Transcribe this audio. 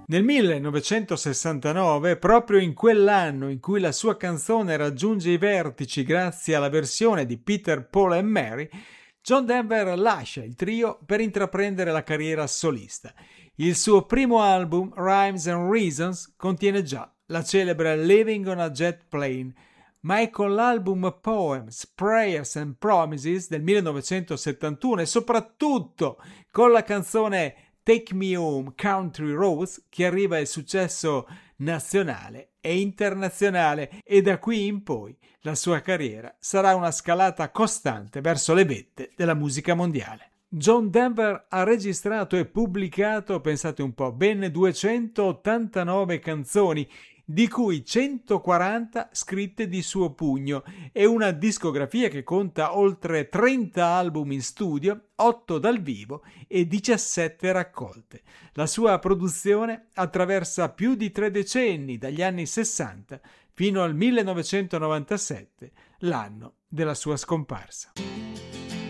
Nel 1969, proprio in quell'anno in cui la sua canzone raggiunge i vertici grazie alla versione di Peter, Paul and Mary, John Denver lascia il trio per intraprendere la carriera solista. Il suo primo album, Rhymes and Reasons, contiene già la celebre Living on a Jet Plane, ma è con l'album Poems, Prayers and Promises del 1971 e soprattutto con la canzone Take Me Home, Country Roads che arriva il successo nazionale e internazionale, e da qui in poi la sua carriera sarà una scalata costante verso le vette della musica mondiale. John Denver ha registrato e pubblicato, pensate un po', ben 289 canzoni, di cui 140 scritte di suo pugno, e una discografia che conta oltre 30 album in studio, 8 dal vivo e 17 raccolte. La sua produzione attraversa più di 3 decenni, dagli anni 60 fino al 1997, l'anno della sua scomparsa.